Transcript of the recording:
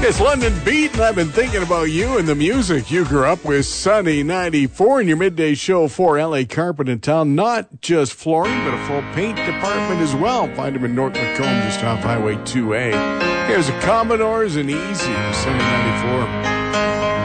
It's London Beat, and I've been thinking about you and the music you grew up with. Sunny 94 in your midday show for LA Carpet in town. Not just flooring, but a full paint department as well. Find them in North Macomb, just off Highway 2A. Here's the Commodores and Easy, Sunny 94.